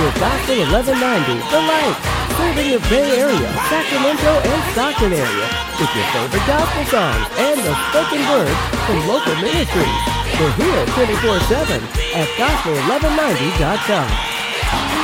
with Gospel 1190, The Light, serving the Bay Area, Sacramento, and Stockton area with your favorite gospel songs and the spoken word from local ministries. We're here 24/7 at gospel1190.com.